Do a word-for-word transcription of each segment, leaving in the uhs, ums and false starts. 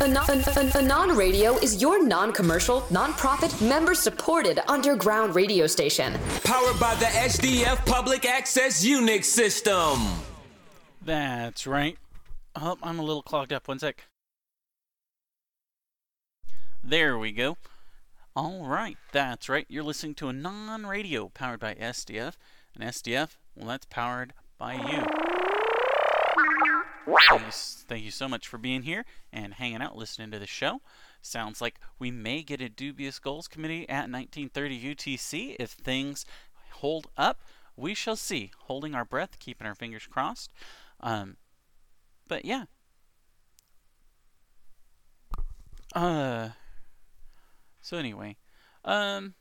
Anon, Anon, Anon Radio is your non-commercial, non-profit, member-supported underground radio station. Powered by the S D F Public Access Unix system. That's right. Oh, I'm a little clogged up. One sec. There we go. All right, that's right. You're listening to Anon Radio powered by S D F. And S D F, well, that's powered by you. Thank you, thank you so much for being here and hanging out, listening to the show. Sounds like we may get a dubious goals committee at nineteen thirty U T C if things hold up. We shall see. Holding our breath, keeping our fingers crossed. Um, but yeah. Uh. So anyway, um.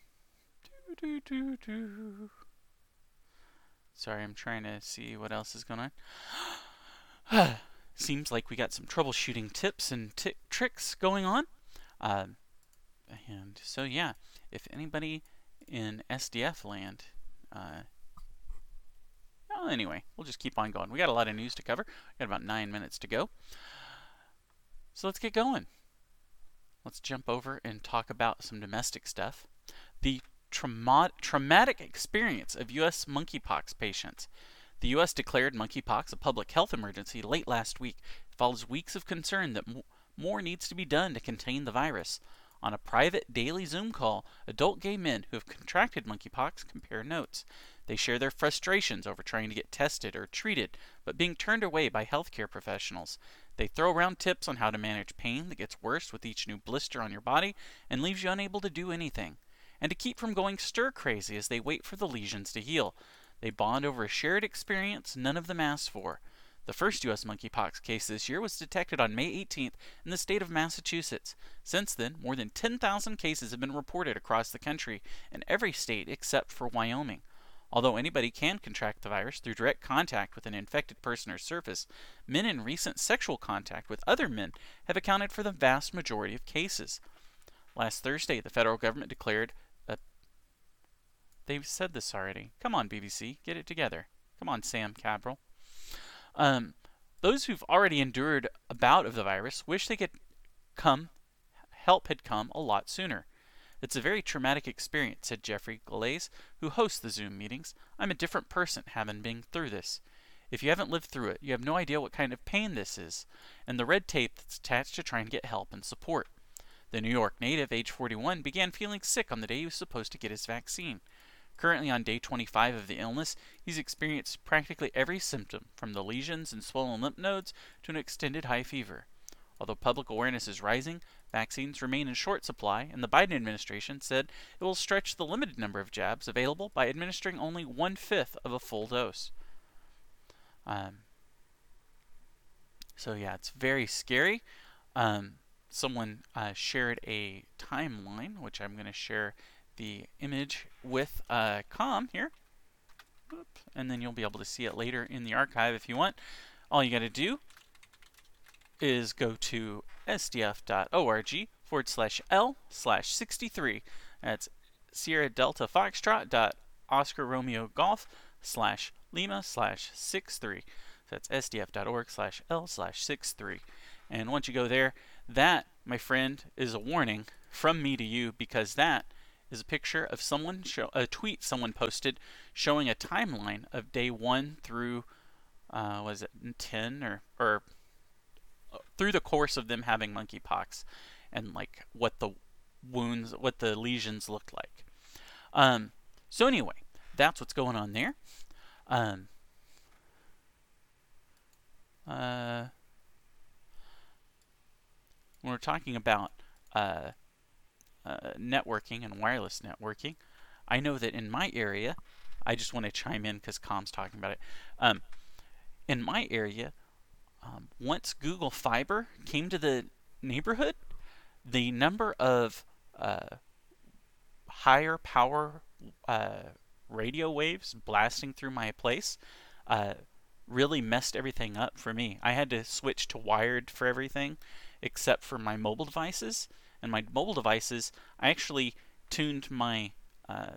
Doo, doo, doo, doo. Sorry, I'm trying to see what else is going on. Seems like we got some troubleshooting tips and t- tricks going on. Um, and so, yeah, if anybody in S D F land... Uh, well, anyway, we'll just keep on going. We got a lot of news to cover. We got about nine minutes to go. So let's get going. Let's jump over and talk about some domestic stuff. The trauma- traumatic experience of U S monkeypox patients. The U S declared monkeypox a public health emergency late last week. It follows weeks of concern that m- more needs to be done to contain the virus. On a private daily Zoom call, adult gay men who have contracted monkeypox compare notes. They share their frustrations over trying to get tested or treated, but being turned away by healthcare professionals. They throw around tips on how to manage pain that gets worse with each new blister on your body and leaves you unable to do anything, and to keep from going stir-crazy as they wait for the lesions to heal. They bond over a shared experience none of them asked for. The first U S monkeypox case this year was detected on May eighteenth in the state of Massachusetts. Since then, more than ten thousand cases have been reported across the country in every state except for Wyoming. Although anybody can contract the virus through direct contact with an infected person or surface, men in recent sexual contact with other men have accounted for the vast majority of cases. Last Thursday, the federal government declared that... They've said this already. Come on, B B C, get it together. Come on, Sam Cabral. Um, those who've already endured a bout of the virus wish they could come, help had come a lot sooner. It's a very traumatic experience, said Jeffrey Glaze, who hosts the Zoom meetings. I'm a different person having been through this. If you haven't lived through it, you have no idea what kind of pain this is, and the red tape that's attached to trying to get help and support. The New York native, age forty-one, began feeling sick on the day he was supposed to get his vaccine. Currently on day twenty-five of the illness, he's experienced practically every symptom, from the lesions and swollen lymph nodes to an extended high fever. Although public awareness is rising, vaccines remain in short supply, and the Biden administration said it will stretch the limited number of jabs available by administering only one-fifth of a full dose. Um, so yeah, it's very scary. Um, someone uh, shared a timeline, which I'm going to share the image with uh, Com here. Oop, and then you'll be able to see it later in the archive if you want. All you got to do is go to sdf.org forward slash L slash 63. That's Sierra Delta Foxtrot dot Oscar Romeo Golf slash Lima slash 63. So that's sdf.org slash L slash 63. And once you go there, that, my friend, is a warning from me to you, because that is a picture of someone, show, a tweet someone posted showing a timeline of day one through, uh, was it ten or, or through the course of them having monkeypox, and like what the wounds, what the lesions looked like. Um, so anyway, that's what's going on there. Um, uh, when we're talking about uh, uh, networking and wireless networking, I know that in my area, I just want to chime in because Com's talking about it. Um, in my area, Um, once Google Fiber came to the neighborhood, the number of uh, higher power uh, radio waves blasting through my place uh, really messed everything up for me. I had to switch to wired for everything except for my mobile devices. And my mobile devices, I actually tuned my uh,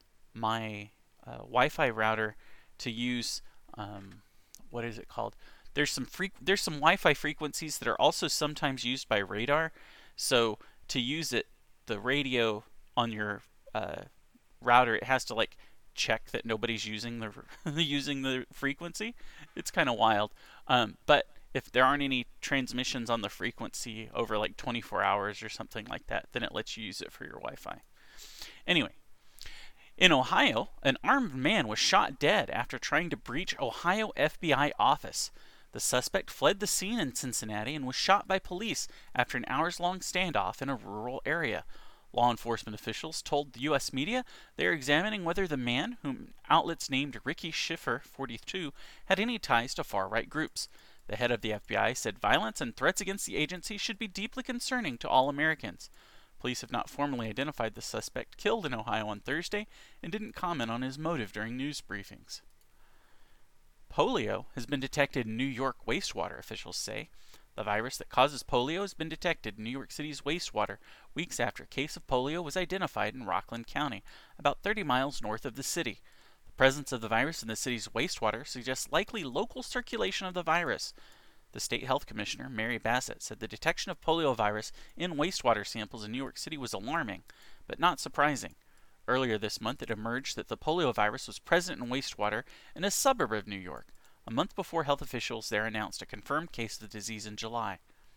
my uh, Wi-Fi router to use, um, what is it called? there's some fre- there's some Wi-Fi frequencies that are also sometimes used by radar. So to use it, the radio on your uh, router, it has to like check that nobody's using the using the frequency. It's kind of wild. Um, but if there aren't any transmissions on the frequency over like twenty-four hours or something like that, then it lets you use it for your Wi-Fi. Anyway, in Ohio, an armed man was shot dead after trying to breach Ohio F B I office. The suspect fled the scene in Cincinnati and was shot by police after an hours-long standoff in a rural area. Law enforcement officials told the U S media they are examining whether the man, whom outlets named Ricky Schiffer, forty-two, had any ties to far-right groups. The head of the F B I said violence and threats against the agency should be deeply concerning to all Americans. Police have not formally identified the suspect killed in Ohio on Thursday and didn't comment on his motive during news briefings. Polio has been detected in New York wastewater, officials say. The virus that causes polio has been detected in New York City's wastewater weeks after a case of polio was identified in Rockland County, about thirty miles north of the city. The presence of the virus in the city's wastewater suggests likely local circulation of the virus. The state health commissioner, Mary Bassett, said the detection of poliovirus in wastewater samples in New York City was alarming, but not surprising. Earlier this month, it emerged that the poliovirus was present in wastewater in a suburb of New York, a month before health officials there announced a confirmed case of the disease in July.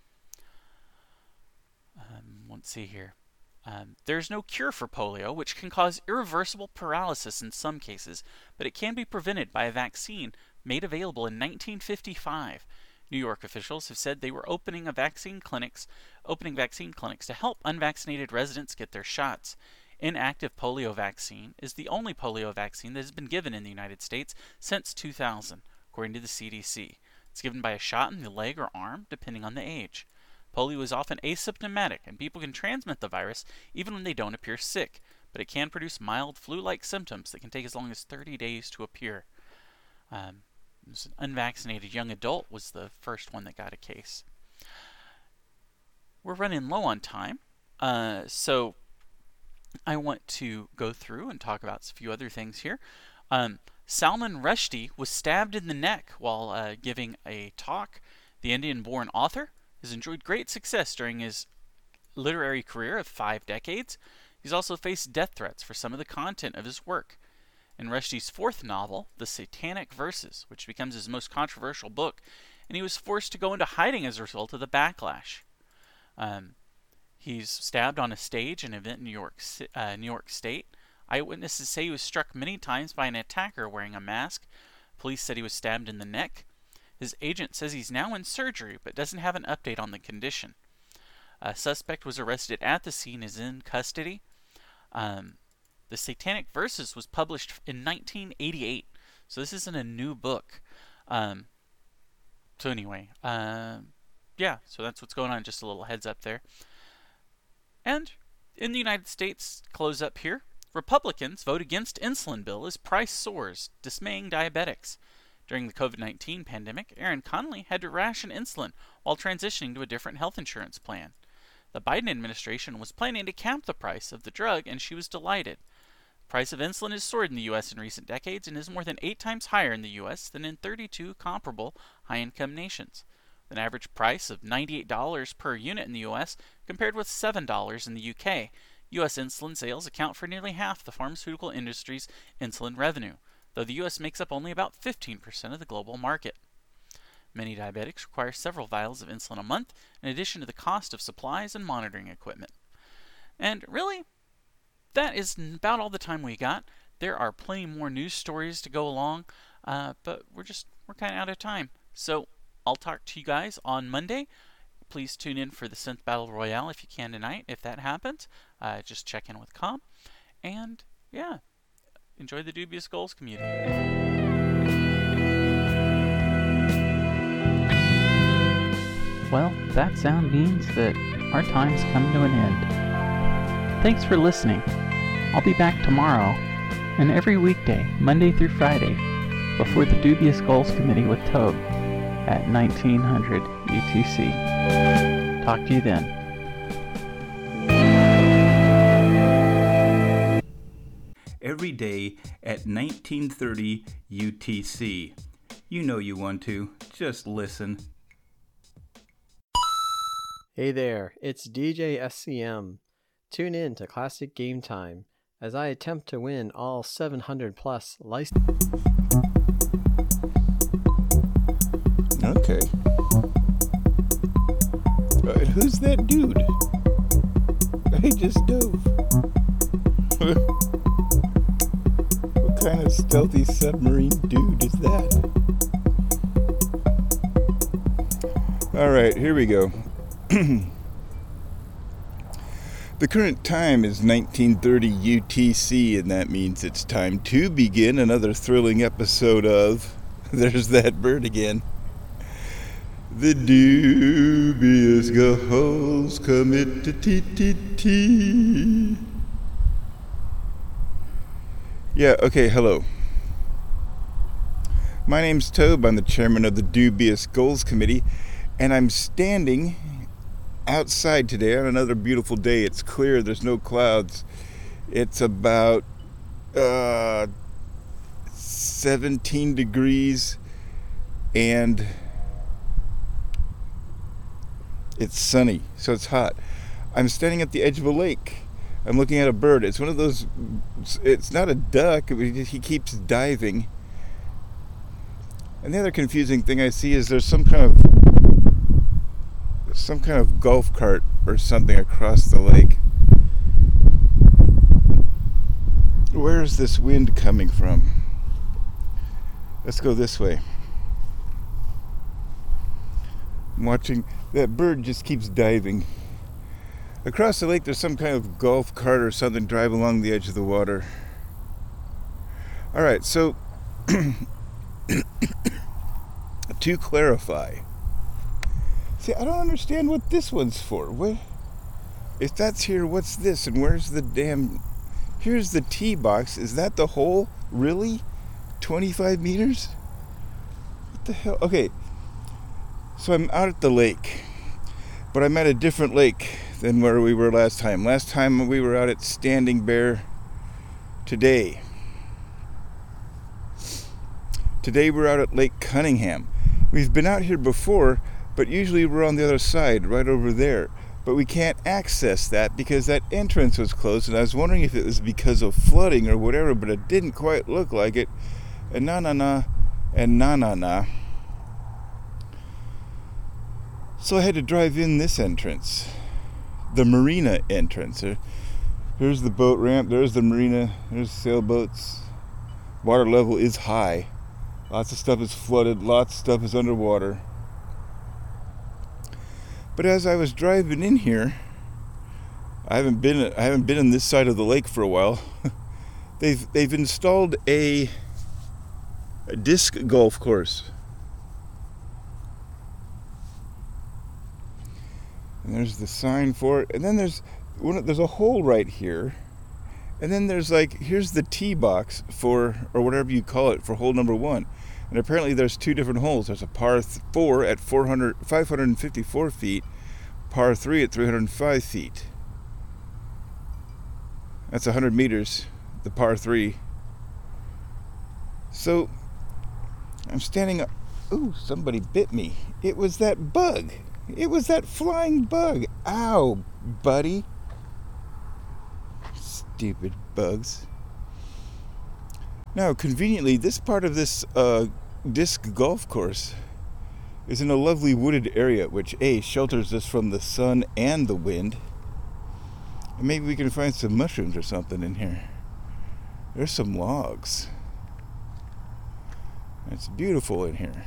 Um, let's see here. Um, there is no cure for polio, which can cause irreversible paralysis in some cases, but it can be prevented by a vaccine made available in nineteen fifty-five. New York officials have said they were opening a vaccine clinics, opening vaccine clinics to help unvaccinated residents get their shots. Inactive polio vaccine is the only polio vaccine that has been given in the United States since two thousand, according to the C D C. It's given by a shot in the leg or arm, depending on the age. Polio is often asymptomatic, and people can transmit the virus even when they don't appear sick, but it can produce mild flu-like symptoms that can take as long as thirty days to appear. Um, an unvaccinated young adult was the first one that got a case. We're running low on time, uh, so I want to go through and talk about a few other things here. Um, Salman Rushdie was stabbed in the neck while uh, giving a talk. The Indian-born author has enjoyed great success during his literary career of five decades. He's also faced death threats for some of the content of his work. In Rushdie's fourth novel, The Satanic Verses, which becomes his most controversial book, and he was forced to go into hiding as a result of the backlash. Um, he's stabbed on a stage in an event in New York, uh, New York State. Eyewitnesses say he was struck many times by an attacker wearing a mask. Police said he was stabbed in the neck. His agent says he's now in surgery, but doesn't have an update on the condition. A suspect was arrested at the scene and is in custody. Um, the Satanic Verses was published in nineteen eighty-eight, so this isn't a new book. Um, so anyway, uh, yeah, so that's what's going on, just a little heads up there. And in the United States, close up here, Republicans vote against insulin bill as price soars, dismaying diabetics. During the COVID nineteen pandemic, Erin Connolly had to ration insulin while transitioning to a different health insurance plan. The Biden administration was planning to cap the price of the drug, and she was delighted. The price of insulin has soared in the U S in recent decades and is more than eight times higher in the U S than in thirty-two comparable high-income nations. With an average price of ninety-eight dollars per unit in the U S compared with seven dollars in the U K, U S insulin sales account for nearly half the pharmaceutical industry's insulin revenue, though the U S makes up only about fifteen percent of the global market. Many diabetics require several vials of insulin a month, in addition to the cost of supplies and monitoring equipment. And really, that is about all the time we got. There are plenty more news stories to go along, uh, but we're just, we're kind of out of time. So I'll talk to you guys on Monday. Please tune in for the Synth Battle Royale if you can tonight. If that happens, uh, just check in with Com. And yeah, enjoy the Dubious Goals community. Well, that sound means that our time's come to an end. Thanks for listening. I'll be back tomorrow and every weekday, Monday through Friday, before the Dubious Goals Committee with Toad at nineteen hundred U T C. Talk to you then. Every day at nineteen thirty U T C. You know you want to. Just listen. Hey there, it's D J S C M. Tune in to Classic Game Time as I attempt to win all seven hundred plus license. Okay. Uh, who's that dude? I just dove. What kind of stealthy submarine dude is that? Alright, here we go. The current time is nineteen thirty U T C, and that means it's time to begin another thrilling episode of There's That Bird Again. The dubious ghost commit to T T T. Yeah, okay, hello. My name's Tobe. I'm the chairman of the Dubious Goals Committee, and I'm standing outside today on another beautiful day. It's clear, there's no clouds. It's about uh, seventeen degrees, and it's sunny, so it's hot. I'm standing at the edge of a lake. I'm looking at a bird. It's one of those, it's not a duck, he keeps diving. And the other confusing thing I see is there's some kind of some kind of golf cart or something across the lake. Where is this wind coming from? Let's go this way. I'm watching, that bird just keeps diving. Across the lake there's some kind of golf cart or something drive along the edge of the water. Alright, so to clarify, see, I don't understand what this one's for. What, if that's here, what's this? And where's the damn... Here's the tee box. Is that the hole? Really? twenty-five meters? What the hell? Okay. So I'm out at the lake. But I'm at a different lake than where we were last time. Last time we were out at Standing Bear. Today. Today we're out at Lake Cunningham. We've been out here before, but usually we're on the other side, right over there. But we can't access that because that entrance was closed, and I was wondering if it was because of flooding or whatever, but it didn't quite look like it. And na na na, and na na na. So I had to drive in this entrance, the marina entrance. Here's the boat ramp, there's the marina, there's sailboats. Water level is high. Lots of stuff is flooded, lots of stuff is underwater. But as I was driving in here, I haven't been I haven't been on this side of the lake for a while. they've they've installed a, a disc golf course. And there's the sign for it. And then there's one, there's a hole right here. And then there's like, here's the tee box for, or whatever you call it, for hole number one. And apparently there's two different holes. There's a par four at four hundred, five hundred fifty-four feet, par three at three hundred five feet. That's one hundred meters, the par three. So, I'm standing up. Ooh, somebody bit me. It was that bug. It was that flying bug. Ow, buddy. Stupid bugs. Now, conveniently, this part of this uh, disc golf course is in a lovely wooded area, which A, shelters us from the sun and the wind. And maybe we can find some mushrooms or something in here. There's some logs. It's beautiful in here.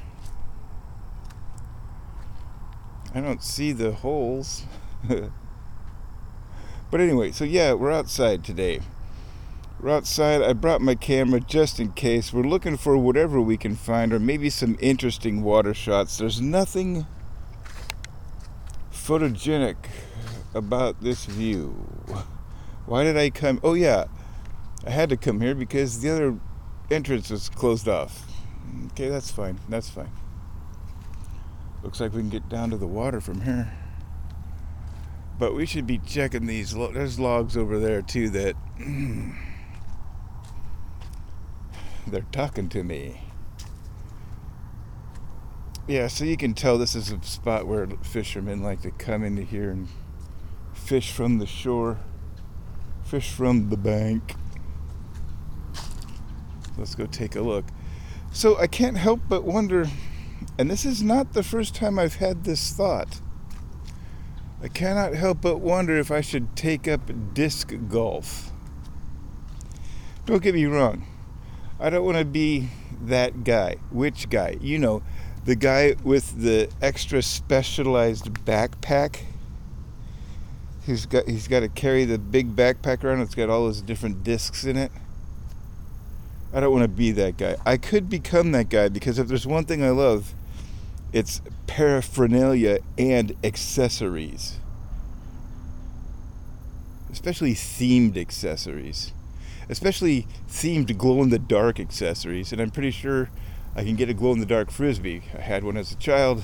I don't see the holes. But anyway, so yeah, we're outside today. We're outside. I brought my camera just in case. We're looking for whatever we can find, or maybe some interesting water shots. There's nothing photogenic about this view. Why did I come? Oh yeah, I had to come here because the other entrance was closed off. Okay, that's fine. That's fine. Looks like we can get down to the water from here. But we should be checking these. Lo- There's logs over there too that they're talking to me. Yeah, so you can tell this is a spot where fishermen like to come into here and fish from the shore, fish from the bank. Let's go take a look. So I can't help but wonder, and this is not the first time I've had this thought, I cannot help but wonder if I should take up disc golf. Don't get me wrong, I don't want to be that guy. Which guy? You know, the guy with the extra specialized backpack. He's got he's got to carry the big backpack around. It's got all those different discs in it. I don't want to be that guy. I could become that guy, because if there's one thing I love, it's paraphernalia and accessories. Especially themed accessories. Especially themed glow-in-the-dark accessories. And I'm pretty sure I can get a glow-in-the-dark Frisbee. I had one as a child.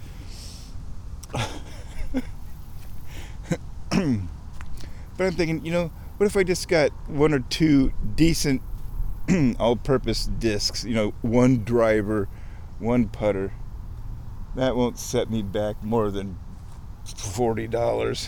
But I'm thinking, you know, what if I just got one or two decent all-purpose discs, you know, one driver, one putter. That won't set me back more than forty dollars.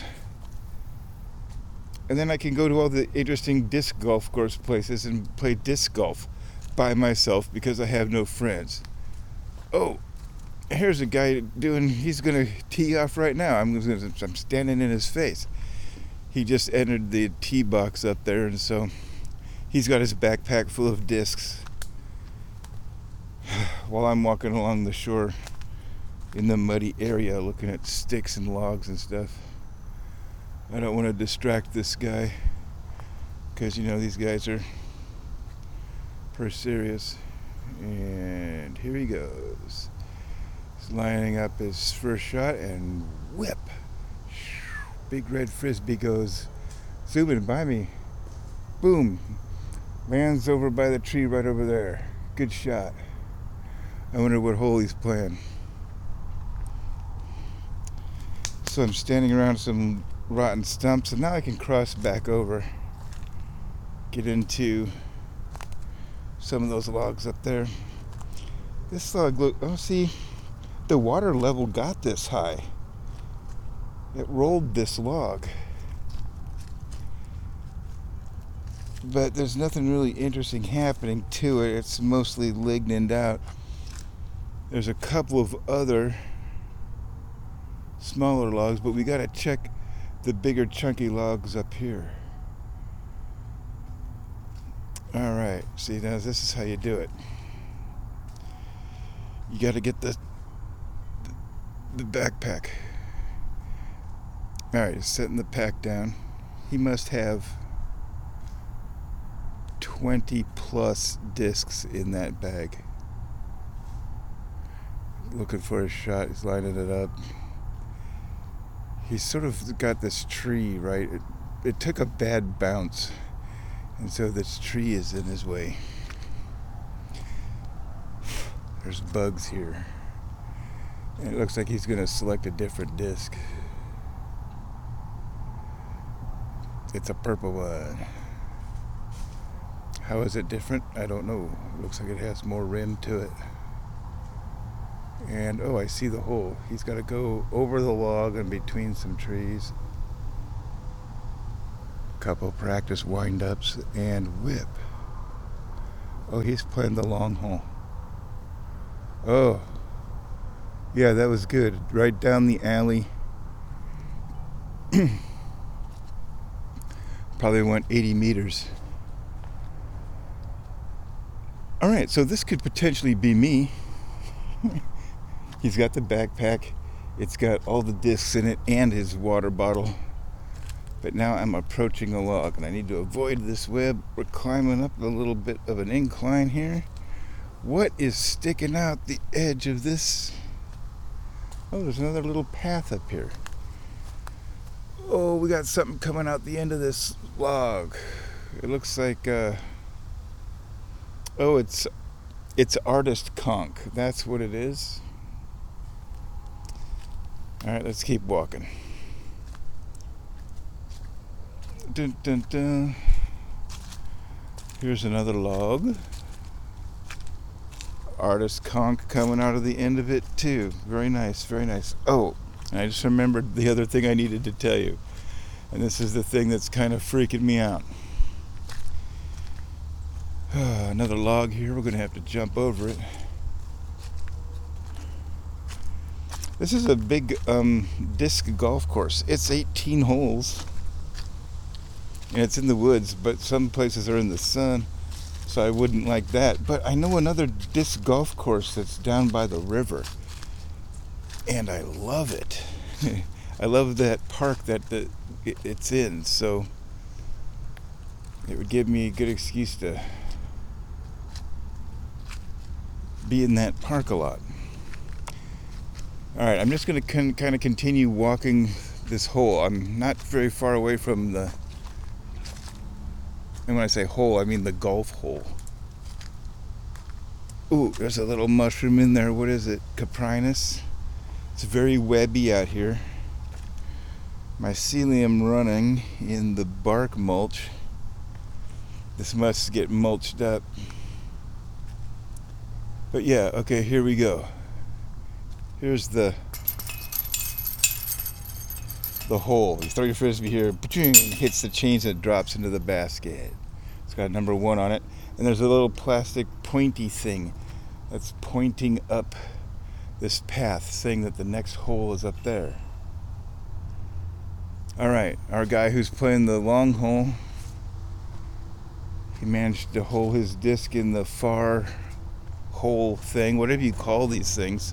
And then I can go to all the interesting disc golf course places and play disc golf by myself because I have no friends. Oh, here's a guy doing, he's going to tee off right now. I'm, gonna, I'm standing in his face. He just entered the tee box up there, and so he's got his backpack full of discs while I'm walking along the shore in the muddy area looking at sticks and logs and stuff. I don't want to distract this guy because, you know, these guys are pretty serious. And here he goes. He's lining up his first shot and whip. Big red Frisbee goes zooming by me. Boom. Lands over by the tree right over there. Good shot. I wonder what hole he's playing. So I'm standing around some rotten stumps, and now I can cross back over, get into some of those logs up there. This log, look, oh, see, the water level got this high. It rolled this log. But there's nothing really interesting happening to it. It's mostly lignaned out. There's a couple of other smaller logs, but we gotta check the bigger chunky logs up here. Alright, see, now this is how you do it. You gotta get the the backpack. Alright, setting the pack down. He must have twenty plus discs in that bag. Looking for a shot, he's lining it up. He's sort of got this tree, right? It, it took a bad bounce, and so this tree is in his way. There's bugs here. And it looks like he's going to select a different disc. It's a purple one. How is it different? I don't know. It looks like it has more rim to it. And, oh, I see the hole. He's got to go over the log and between some trees. Couple practice wind-ups and whip. Oh, he's playing the long hole. Oh. Yeah, that was good. Right down the alley. Probably went eighty meters. Alright, so this could potentially be me. He's got the backpack. It's got all the discs in it and his water bottle. But now I'm approaching a log and I need to avoid this web. We're climbing up a little bit of an incline here. What is sticking out the edge of this? Oh, there's another little path up here. Oh, we got something coming out the end of this log. It looks like, uh, oh, it's, it's artist conch. That's what it is. All right, let's keep walking. Dun, dun, dun. Here's another log. artist conch coming out of the end of it too. Very nice, very nice. Oh, and I just remembered the other thing I needed to tell you. And this is the thing that's kind of freaking me out. Another log here. We're going to have to jump over it. This is a big um, disc golf course. It's eighteen holes. And it's in the woods, but some places are in the sun. So I wouldn't like that. But I know another disc golf course that's down by the river. And I love it. I love that park that the, it, it's in. So it would give me a good excuse to be in that park a lot. Alright, I'm just going to con- kind of continue walking this hole. I'm not very far away from the... And when I say hole, I mean the golf hole. Ooh, there's a little mushroom in there. What is it? Caprinus? It's very webby out here. Mycelium running in the bark mulch. This must get mulched up. But yeah, okay, here we go. Here's the the hole. You throw your frisbee here, hits the chains and it drops into the basket. It's got number one on it. And there's a little plastic pointy thing that's pointing up this path, saying that the next hole is up there. Alright, our guy who's playing the long hole, he managed to hole his disc in the far hole thing, whatever you call these things.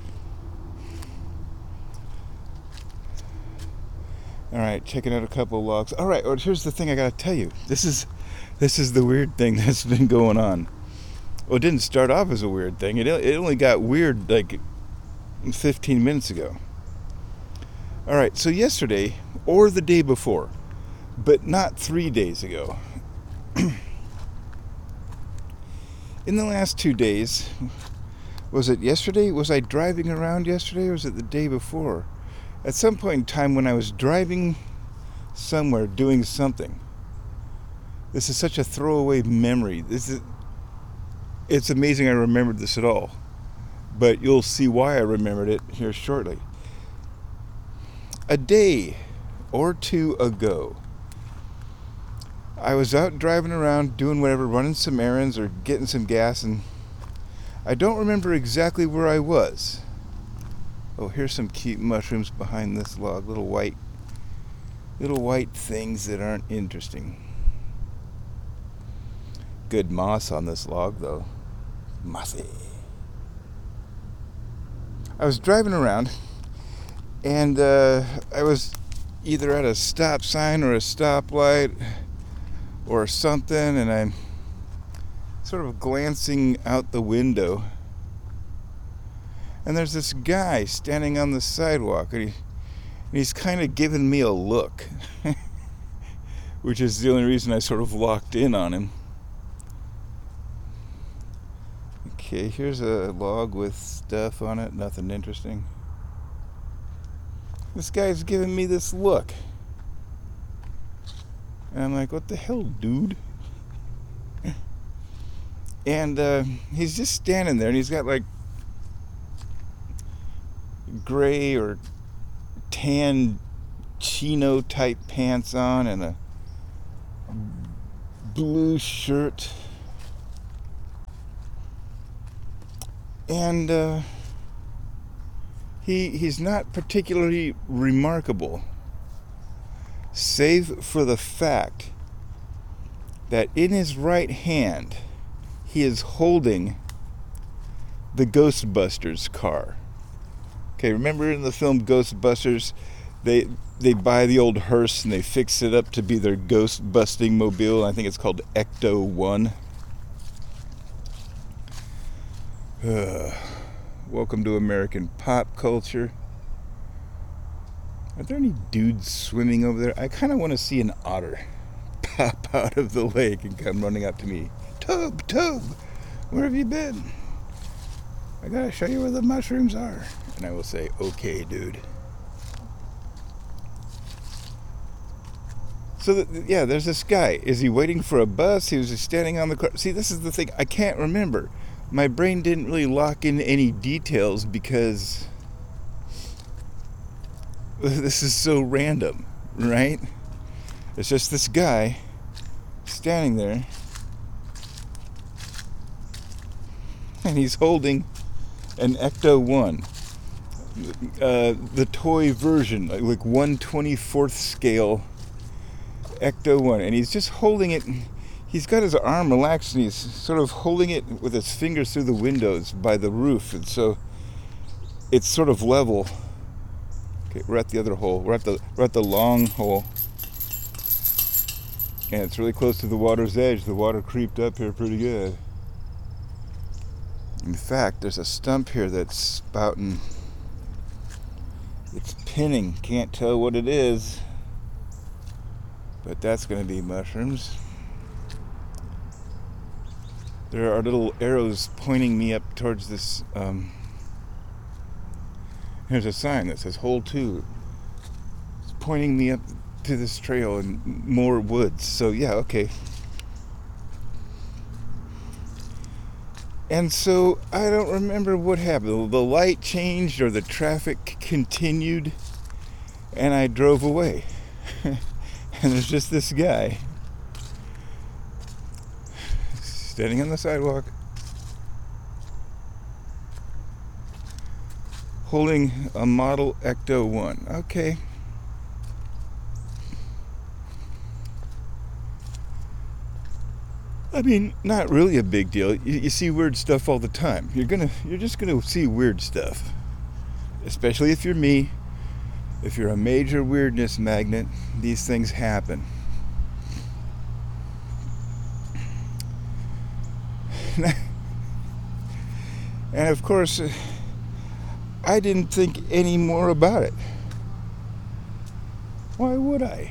Alright, checking out a couple logs. Alright, well, here's the thing I gotta tell you. This is this is the weird thing that's been going on. Well, it didn't start off as a weird thing. It, it only got weird like fifteen minutes ago. Alright, so yesterday, or the day before, but not three days ago. In the last two days, was it yesterday? Was I driving around yesterday, or was it the day before? At some point in time when I was driving somewhere doing something, this is such a throwaway memory. This is, it's amazing I remembered this at all. But you'll see why I remembered it here shortly. A day or two ago, I was out driving around doing whatever, running some errands or getting some gas, and I don't remember exactly where I was. Oh, here's some cute mushrooms behind this log. Little white, little white things that aren't interesting. Good moss on this log, though. Mossy. I was driving around, and uh, I was either at a stop sign or a stoplight or something, and I'm sort of glancing out the window. And there's this guy standing on the sidewalk, and, he, and he's kind of giving me a look, which is the only reason I sort of locked in on him. Okay, here's a log with stuff on it, nothing interesting. This guy's giving me this look. And I'm like, what the hell, dude? And uh, he's just standing there, and he's got like gray or tan chino type pants on and a blue shirt. And uh, he he's not particularly remarkable, save for the fact that in his right hand he is holding the Ghostbusters car. Okay, remember in the film Ghostbusters, they they buy the old hearse and they fix it up to be their ghost busting mobile. I think it's called Ecto one. Uh, welcome to American pop culture. Are there any dudes swimming over there? I kind of want to see an otter pop out of the lake and come running up to me. Tub, Tub, where have you been? I gotta show you where the mushrooms are. And I will say, okay, dude. So, that, yeah, there's this guy. Is he waiting for a bus? He was just standing on the car. See, this is the thing. I can't remember. my brain didn't really lock in any details because this is so random, right? It's just this guy standing there, and he's holding an Ecto one, uh, the toy version, like, like one twenty-fourth scale Ecto one, and he's just holding it. He's got his arm relaxed, and he's sort of holding it with his fingers through the windows by the roof, and so it's sort of level. Okay, we're at the other hole. We're at the we're at the long hole, and it's really close to the water's edge. The water creeped up here pretty good. In fact, there's a stump here that's spouting. It's pinning. Can't tell what it is, but that's going to be mushrooms. There are little arrows pointing me up towards this. Um, there's a sign that says hole two. It's pointing me up to this trail and more woods. So yeah, okay. And so I don't remember what happened. The light changed or the traffic continued, and I drove away. And there's just this guy standing on the sidewalk, holding a model Ecto one. Okay. I mean, not really a big deal. You, you see weird stuff all the time. You're gonna, you're just gonna see weird stuff. Especially if you're me. If you're a major weirdness magnet, these things happen. And of course, uh, I didn't think any more about it. Why would I?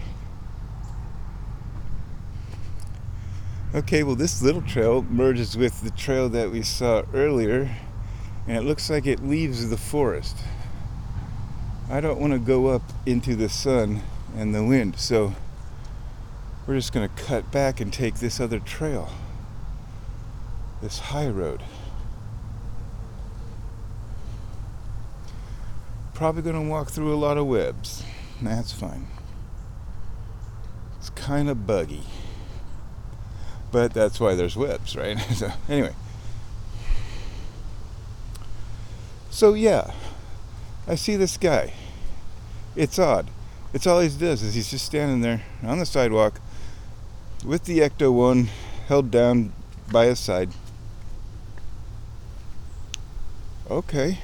Okay, well, this little trail merges with the trail that we saw earlier, and it looks like it leaves the forest. I don't want to go up into the sun and the wind, so we're just going to cut back and take this other trail, this high road. Probably going to walk through a lot of webs. That's fine. It's kind of buggy. But that's why there's webs, right? So anyway. So yeah, I see this guy. It's odd. It's all he does is he's just standing there on the sidewalk with the Ecto one held down by his side. Okay.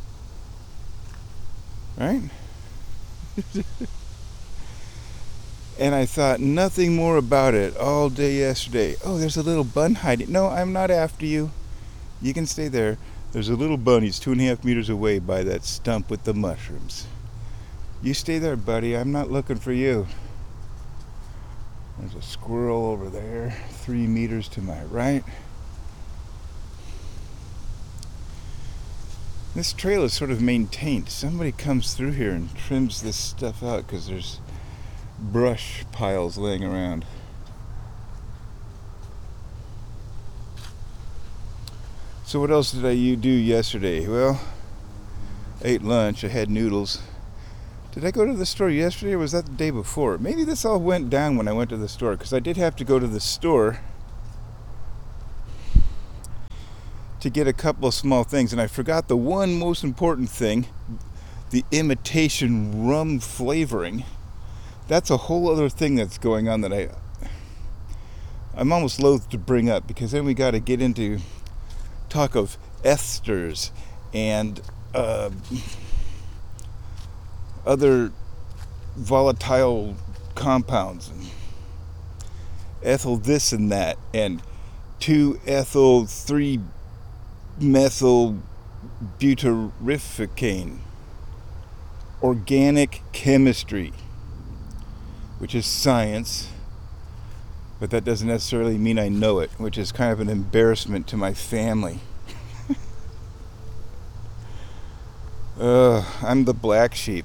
Right? And I thought nothing more about it all day yesterday. Oh, there's a little bun hiding. No, I'm not after you. You can stay there. There's a little bun. He's two and a half meters away by that stump with the mushrooms. You stay there, buddy. I'm not looking for you. There's a squirrel over there, three meters to my right. This trail is sort of maintained. Somebody comes through here and trims this stuff out because there's brush piles laying around. So what else did I you do yesterday? Well, I ate lunch. I had noodles. Did I go to the store yesterday or was that the day before? Maybe this all went down when I went to the store because I did have to go to the store to get a couple of small things, and I forgot the one most important thing, the imitation rum flavoring. That's a whole other thing that's going on that I I'm almost loath to bring up because then we got to get into talk of esters and uh, other volatile compounds and ethyl this and that and two ethyl three methyl butyrificane, organic chemistry, which is science, but that doesn't necessarily mean I know it, which is kind of an embarrassment to my family. uh, I'm the black sheep,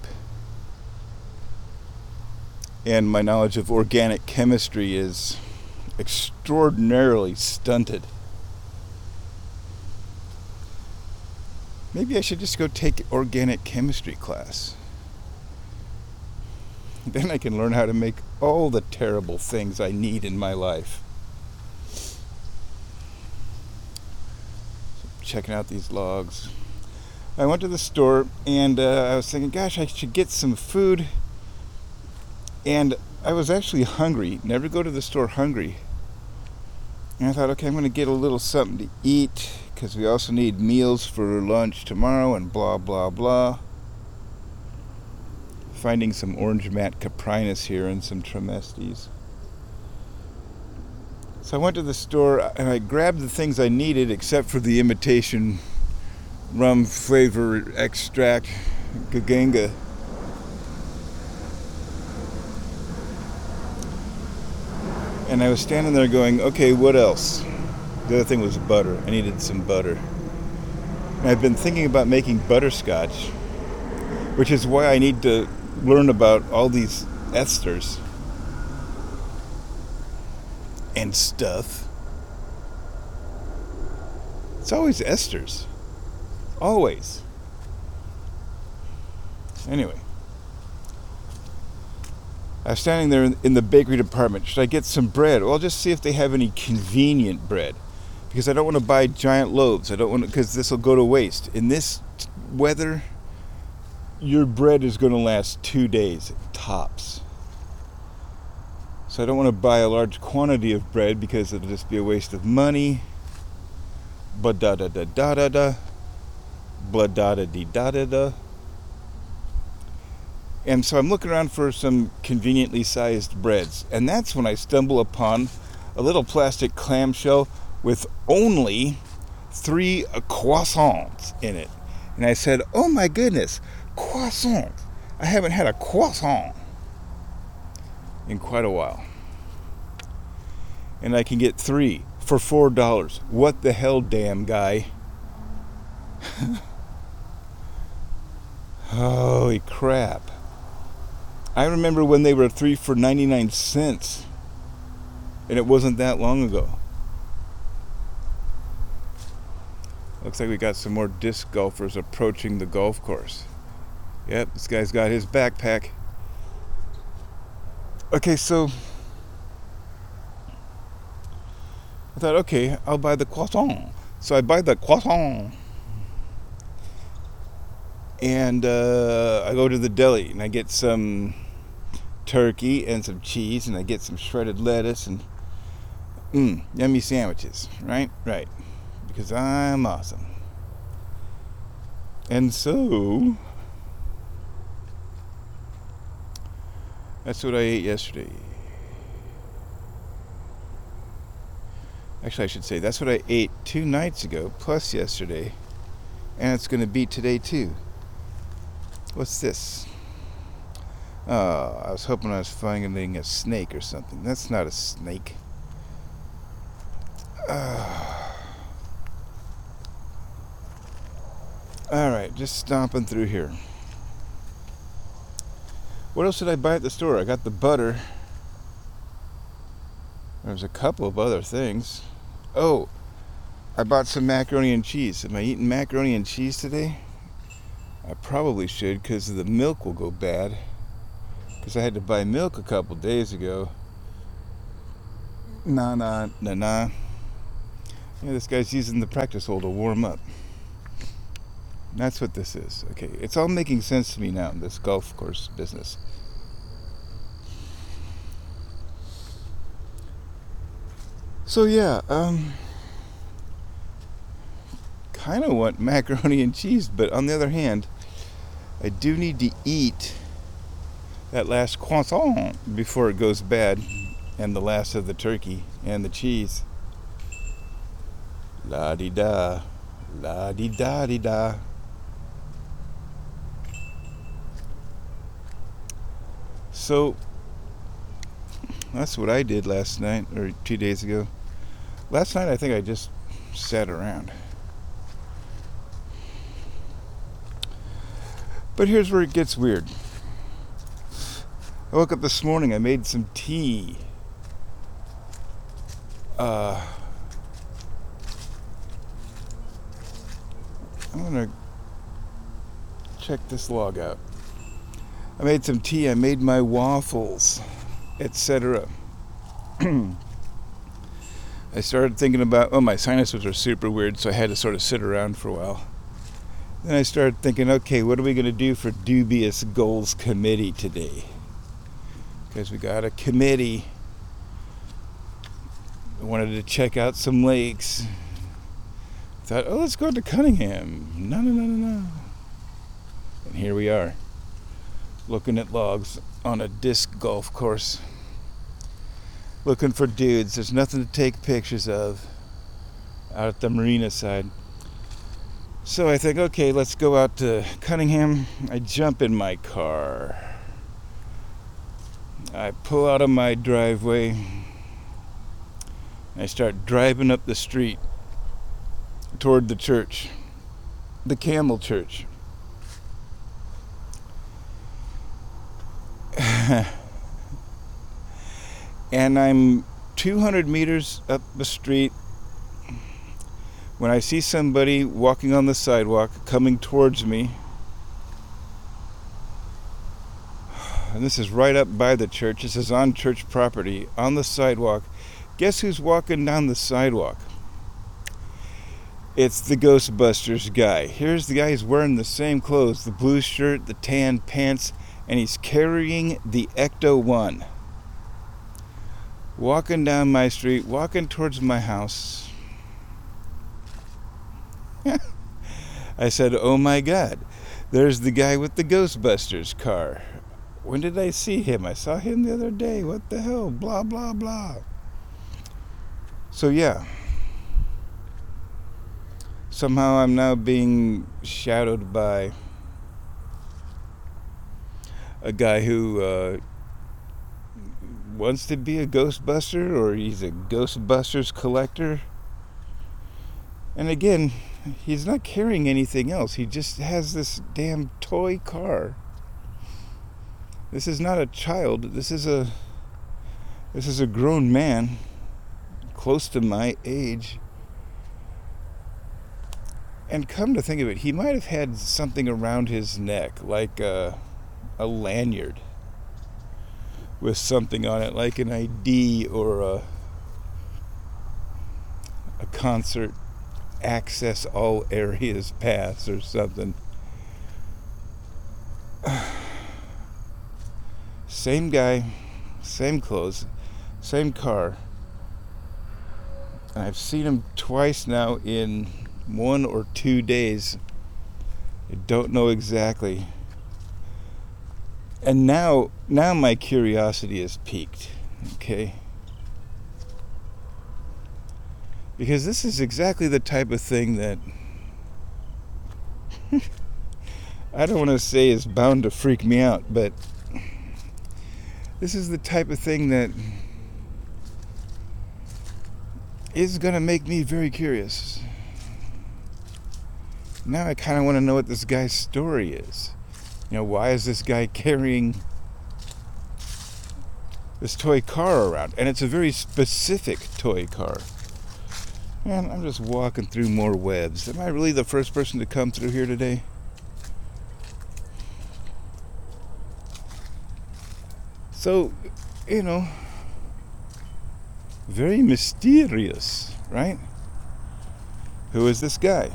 and my knowledge of organic chemistry is extraordinarily stunted. Maybe I should just go take organic chemistry class. Then I can learn how to make all the terrible things I need in my life. So checking out these logs. I went to the store and uh, I was thinking, gosh, I should get some food. And I was actually hungry. Never go to the store hungry. And I thought, okay, I'm going to get a little something to eat because we also need meals for lunch tomorrow and blah, blah, blah. Finding some orange mat caprinus here and some trimestes. So I went to the store and I grabbed the things I needed except for the imitation rum flavor extract Gaganga. And I was standing there going, okay, what else? The other thing was butter. I needed some butter. And I've been thinking about making butterscotch, which is why I need to learn about all these esters and stuff. It's always esters. Always. Anyway. I was standing there in the bakery department. Should I get some bread? Well, I'll just see if they have any convenient bread. Because I don't want to buy giant loaves. I don't want to, because this will go to waste. In this t- weather, your bread is going to last two days, tops. So I don't want to buy a large quantity of bread because it'll just be a waste of money. But da da da da da da. Blah da da dee da da da. And so I'm looking around for some conveniently sized breads. And that's when I stumble upon a little plastic clamshell with only three croissants in it. And I said, oh my goodness, croissant. I haven't had a croissant in quite a while. And I can get three for four dollars. What the hell, damn guy? Holy crap. I remember when they were three for ninety-nine cents. And it wasn't that long ago. Looks like we got some more disc golfers approaching the golf course. Yep, this guy's got his backpack. Okay, so I thought, okay, I'll buy the croissant. So I buy the croissant. And uh, I go to the deli and I get some turkey and some cheese and I get some shredded lettuce and mmm, yummy sandwiches. Right? Right. Because I'm awesome. And so that's what I ate yesterday. Actually, I should say that's what I ate two nights ago, plus yesterday. And it's going to be today, too. What's this? Oh, I was hoping I was finding a snake or something. That's not a snake. Uh, Alright, just stomping through here. What else did I buy at the store? I got the butter. There's a couple of other things. Oh, I bought some macaroni and cheese. Am I eating macaroni and cheese today? I probably should, because the milk will go bad. Because I had to buy milk a couple days ago. Nah, nah, nah, nah. Yeah, this guy's using the practice hole to warm up. That's what this is. Okay, it's all making sense to me now in this golf course business. So yeah, um, kind of want macaroni and cheese, but on the other hand, I do need to eat that last croissant before it goes bad, and the last of the turkey and the cheese. La-di-da, la-di-da-di-da. So, that's what I did last night, or two days ago. Last night, I think I just sat around. But here's where it gets weird. I woke up this morning, I made some tea. Uh, I'm gonna check this log out. I made some tea, I made my waffles, et cetera. I started thinking about, oh, my sinuses are super weird, so I had to sort of sit around for a while. Then I started thinking, okay, what are we going to do for Dubious Goals Committee today? Because we got a committee. I wanted to check out some lakes. Thought, oh, let's go to Cunningham. No, no, no, no, no. And here we are, looking at logs on a disc golf course. Looking for dudes. There's nothing to take pictures of out at the marina side. So I think, okay, let's go out to Cunningham. I jump in my car. I pull out of my driveway. I start driving up the street toward the church, the Camel Church. And I'm two hundred meters up the street when I see somebody walking on the sidewalk coming towards me. And this is right up by the church. This is on church property, on the sidewalk. Guess who's walking down the sidewalk? It's the Ghostbusters guy. Here's the guy who's wearing the same clothes, the blue shirt, the tan pants, and he's carrying the Ecto one. Walking down my street, walking towards my house. I said, oh my God, there's the guy with the Ghostbusters car. When did I see him? I saw him the other day. What the hell? Blah, blah, blah. So yeah. Somehow I'm now being shadowed by a guy who uh, wants to be a Ghostbuster, or he's a Ghostbusters collector. And again, he's not carrying anything else. He just has this damn toy car. This is not a child. This is a this is a grown man, close to my age. And come to think of it, he might have had something around his neck, like a, a lanyard with something on it, like an I D or a, a concert access all areas pass or something. Same guy, same clothes, same car. And I've seen him twice now in one or two days. I don't know exactly. And now, now my curiosity is piqued, okay? Because this is exactly the type of thing that I don't want to say is bound to freak me out, but this is the type of thing that is going to make me very curious. Now I kind of want to know what this guy's story is. You know, why is this guy carrying this toy car around? And it's a very specific toy car. Man, I'm just walking through more webs. Am I really the first person to come through here today? So, you know, very mysterious, right? Who is this guy?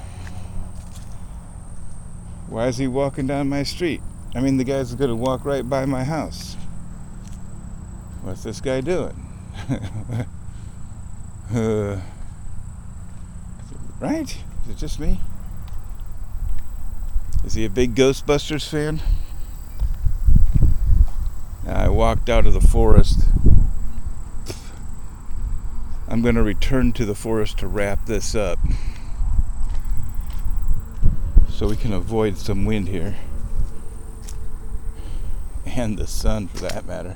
Why is he walking down my street? I mean, the guy's going to walk right by my house. What's this guy doing? uh, right? Is it just me? Is he a big Ghostbusters fan? I walked out of the forest. I'm going to return to the forest to wrap this up, so we can avoid some wind here. And the sun, for that matter.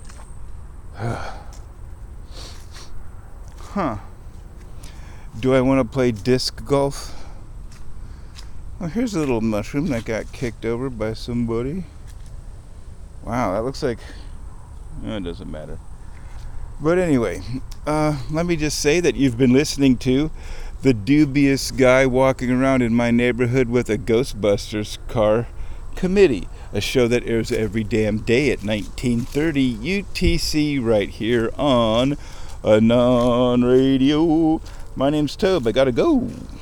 Huh. Do I want to play disc golf? Well, here's a little mushroom that got kicked over by somebody. Wow, that looks like... Oh, it doesn't matter. But anyway, uh, let me just say that you've been listening to the dubious guy walking around in my neighborhood with a Ghostbusters car Committee, a show that airs every damn day at nineteen thirty U T C right here on Anon Radio. My name's Tobe. I gotta go.